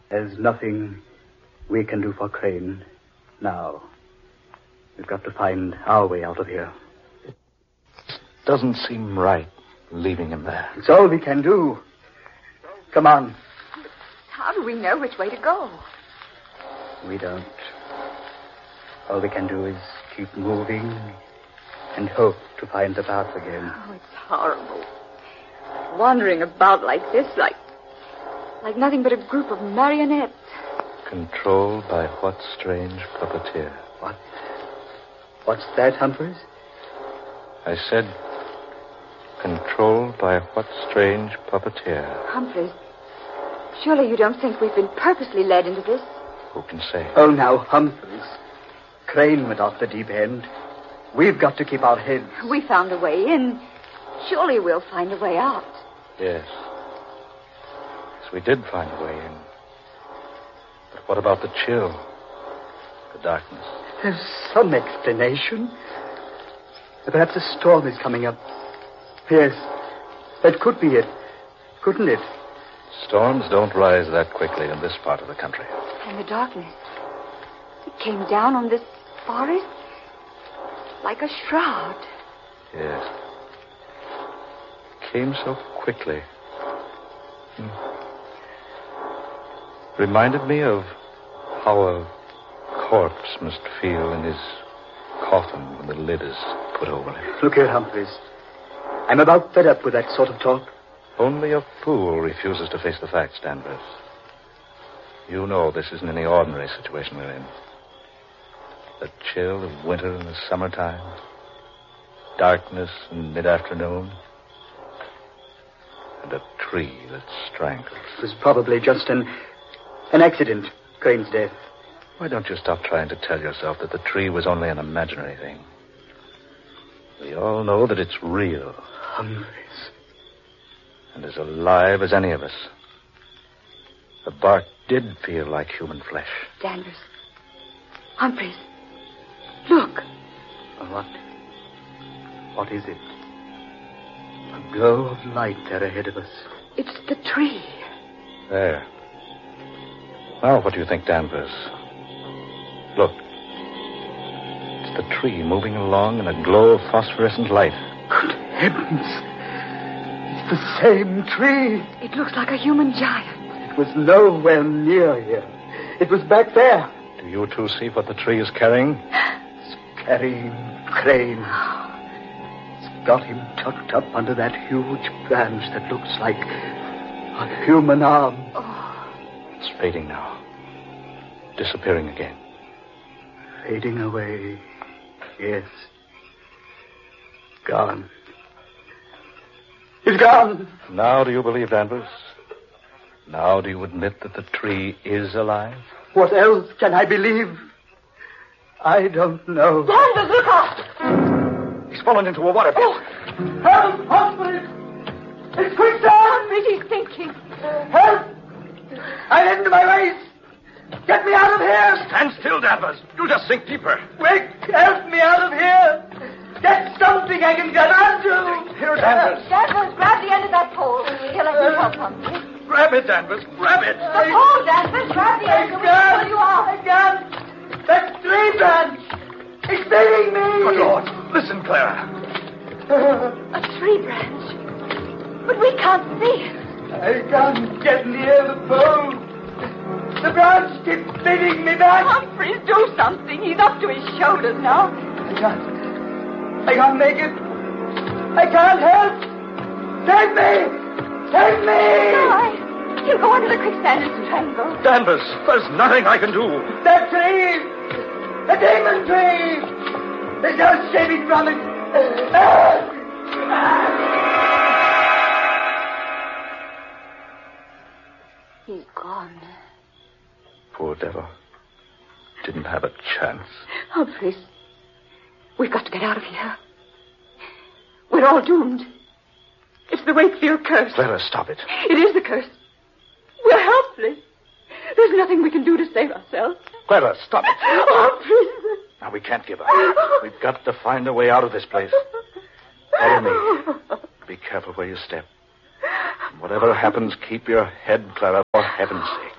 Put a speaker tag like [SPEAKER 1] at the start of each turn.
[SPEAKER 1] There's nothing we can do for Crane now. We've got to find our way out of here.
[SPEAKER 2] It doesn't seem right leaving him there.
[SPEAKER 1] It's all we can do. Come on.
[SPEAKER 3] How do we know which way to go?
[SPEAKER 1] We don't. All we can do is keep moving and hope to find the path again.
[SPEAKER 3] Oh, it's horrible. Wandering about like this, like nothing but a group of marionettes.
[SPEAKER 2] Controlled by what strange puppeteer?
[SPEAKER 1] What's that, Humphreys?
[SPEAKER 2] I said, controlled by what strange puppeteer?
[SPEAKER 3] Humphreys, surely you don't think we've been purposely led into this?
[SPEAKER 2] Who can say?
[SPEAKER 1] Oh, now, Humphreys. Crane went off the deep end. We've got to keep our heads.
[SPEAKER 3] We found a way in. Surely we'll find a way out.
[SPEAKER 2] Yes. Yes, we did find a way in. But what about the chill? The darkness?
[SPEAKER 1] There's some explanation. Perhaps a storm is coming up. Yes, that could be it. Couldn't it?
[SPEAKER 2] Storms don't rise that quickly in this part of the country.
[SPEAKER 3] And the darkness. It came down on this forest like a shroud.
[SPEAKER 2] Yes. Came so quickly. Reminded me of how a corpse must feel in his coffin when the lid is put over it.
[SPEAKER 1] Look here, Humphreys. I'm about fed up with that sort of talk.
[SPEAKER 2] Only a fool refuses to face the facts, Danvers. You know this isn't any ordinary situation we're in. The chill of winter in the summertime. Darkness in mid-afternoon. And a tree that's strangled.
[SPEAKER 1] It was probably just an accident, Crane's death.
[SPEAKER 2] Why don't you stop trying to tell yourself that the tree was only an imaginary thing? We all know that it's real.
[SPEAKER 1] Humphreys.
[SPEAKER 2] And as alive as any of us. The bark did feel like human flesh.
[SPEAKER 3] Danvers. Humphreys. Look.
[SPEAKER 1] What is it? A glow of light there ahead of us.
[SPEAKER 3] It's the tree.
[SPEAKER 2] There. Now, what do you think, Danvers? Look. It's the tree moving along in a glow of phosphorescent light.
[SPEAKER 1] Good heavens. It's the same tree.
[SPEAKER 3] It looks like a human giant.
[SPEAKER 1] It was nowhere near here. It was back there.
[SPEAKER 2] Do you two see what the tree is carrying?
[SPEAKER 1] It's carrying Crane. It's got him tucked up under that huge branch that looks like a human arm.
[SPEAKER 3] Oh.
[SPEAKER 2] It's fading now. Disappearing again.
[SPEAKER 1] Fading away. Yes. Gone. He's gone.
[SPEAKER 2] Now do you believe, Danvers? Now do you admit that the tree is alive?
[SPEAKER 1] What else can I believe? I don't know.
[SPEAKER 3] Danvers, look out!
[SPEAKER 2] He's fallen into a water pit.
[SPEAKER 1] Oh. Help! Humphreys! It's quicksand!
[SPEAKER 3] Humphreys, he's sinking.
[SPEAKER 1] Help! I'm into my waist! Get me out of here!
[SPEAKER 2] Stand still, Danvers. You'll just sink deeper.
[SPEAKER 1] Quick! Help me out of here! Get something I can get onto!
[SPEAKER 2] Here, Danvers.
[SPEAKER 3] Danvers, grab the end of that pole. Here, let me help, Humphreys.
[SPEAKER 2] Grab it, Danvers. Grab it.
[SPEAKER 3] The pole, Danvers. Grab the end.
[SPEAKER 1] I
[SPEAKER 3] Pull you off.
[SPEAKER 1] can't! That tree branch! It's stinging me!
[SPEAKER 2] Good Lord. Listen, Clara.
[SPEAKER 3] A tree branch. But we can't see it.
[SPEAKER 1] I can't get near the pole. The branch keeps bidding me back.
[SPEAKER 3] Humphreys, do something. He's up to his shoulders now.
[SPEAKER 1] I can't make it. I can't help. Save me! Save me!
[SPEAKER 3] Why? He'll go under the quicksand and strangle.
[SPEAKER 2] Danvers, there's nothing I can do.
[SPEAKER 1] That tree! The demon tree! There's no saving from it.
[SPEAKER 3] He's gone.
[SPEAKER 2] Poor devil. Didn't have a chance.
[SPEAKER 3] Humphreys, we've got to get out of here. We're all doomed. It's the Wakefield curse.
[SPEAKER 2] Clara, stop it.
[SPEAKER 3] It is the curse. We're helpless. There's nothing we can do to save ourselves.
[SPEAKER 2] Clara, stop it.
[SPEAKER 3] Humphreys.
[SPEAKER 2] Now, we can't give up. We've got to find a way out of this place. Follow me. Be careful where you step. Whatever happens, keep your head, Clara, for heaven's sake.